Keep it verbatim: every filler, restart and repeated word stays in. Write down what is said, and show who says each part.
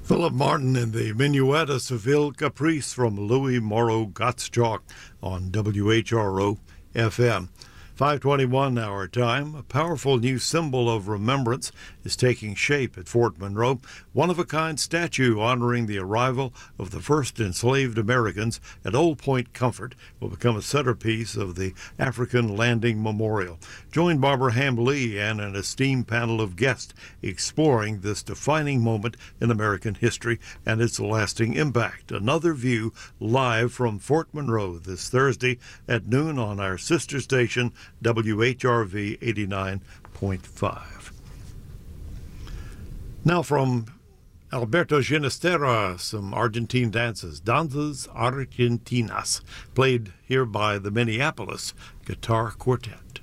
Speaker 1: Philip Martin in the Minuet, a Seville Caprice from Louis Moreau Gottschalk on W H R O F M. five twenty-one our time. A powerful new symbol of remembrance is taking shape at Fort Monroe. One-of-a-kind statue honoring the arrival of the first enslaved Americans at Old Point Comfort will become a centerpiece of the African Landing Memorial. Join Barbara Ham-Lee and an esteemed panel of guests exploring this defining moment in American history and its lasting impact. Another view live from Fort Monroe this Thursday at noon on our sister station, W H R V eighty-nine point five. Now from Alberto Ginastera, some Argentine dances, Danzas Argentinas, played here by the Minneapolis Guitar Quartet.